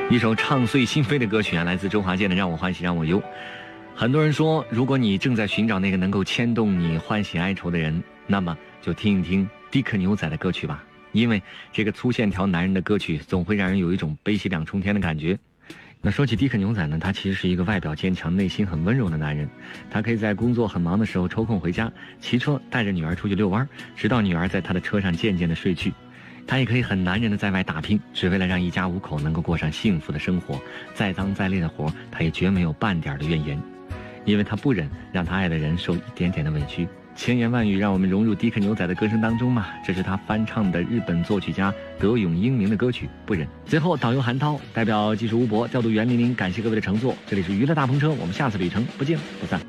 一首唱碎心扉的歌曲啊，来自周华健的《让我欢喜让我忧》。很多人说，如果你正在寻找那个能够牵动你欢喜哀愁的人，那么就听一听迪克牛仔的歌曲吧，因为这个粗线条男人的歌曲总会让人有一种悲喜两重天的感觉。那说起迪克牛仔呢，他其实是一个外表坚强内心很温柔的男人。他可以在工作很忙的时候抽空回家，骑车带着女儿出去遛弯，直到女儿在他的车上渐渐的睡去。他也可以很男人的在外打拼，只为了让一家五口能够过上幸福的生活，再脏再累的活他也绝没有半点的怨言，因为他不忍让他爱的人受一点点的委屈。千言万语让我们融入迪克牛仔的歌声当中嘛，这是他翻唱的日本作曲家德永英明的歌曲《不忍》。最后导游韩涛代表技术吴博调度袁玲玲，感谢各位的乘坐，这里是娱乐大篷车，我们下次旅程不见不散。